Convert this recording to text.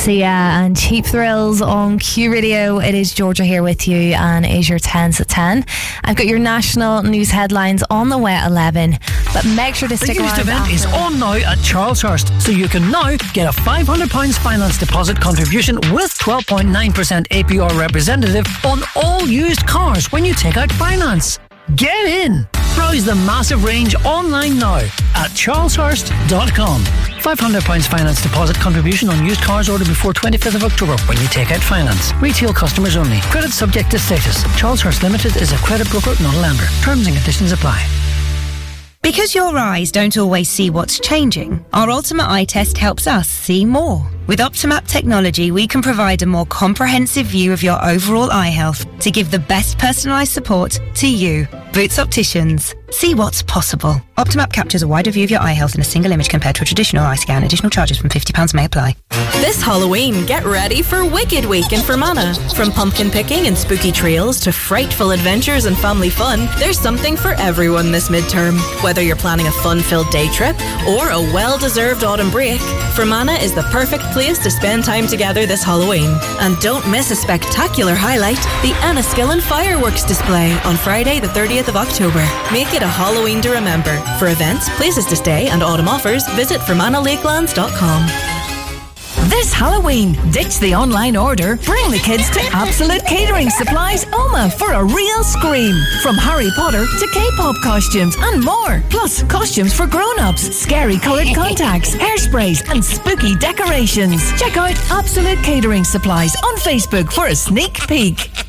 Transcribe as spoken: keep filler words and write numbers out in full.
Sia and Cheap Thrills on Q Radio. It is Georgia here with you, and it is your tens at ten. I've got your national news headlines on the way at eleven, but make sure to stick the around. The used event after. is on now at Charleshurst, so you can now get a five hundred pounds finance deposit contribution with twelve point nine percent A P R representative on all used cars when you take out finance. Get in! Browse the massive range online now at charleshurst dot com. five hundred pounds finance deposit contribution on used cars ordered before twenty-fifth of October when you take out finance. Retail customers only. Credit subject to status. Charleshurst Limited is a credit broker, not a lender. Terms and conditions apply. Because your eyes don't always see what's changing, our Ultimate Eye Test helps us see more. With Optimap technology, we can provide a more comprehensive view of your overall eye health to give the best personalised support to you. Boots Opticians. See what's possible. Optimap captures a wider view of your eye health in a single image compared to a traditional eye scan. Additional charges from fifty pounds may apply. This Halloween, get ready for Wicked Week in Fermanagh. From pumpkin picking and spooky trails to frightful adventures and family fun, there's something for everyone this midterm. Whether you're planning a fun-filled day trip or a well-deserved autumn break, Fermanagh is the perfect place to spend time together this Halloween. And don't miss a spectacular highlight, the Enniskillen fireworks display on Friday the thirtieth of October. Make it a Halloween to remember. For events, places to stay and autumn offers, visit fermanagh lakelands dot com. This Halloween, ditch the online order. Bring the kids to Absolute Catering Supplies Oma for a real scream. From Harry Potter to K-pop costumes and more. Plus costumes for grown-ups, scary coloured contacts, hairsprays and spooky decorations. Check out Absolute Catering Supplies on Facebook for a sneak peek.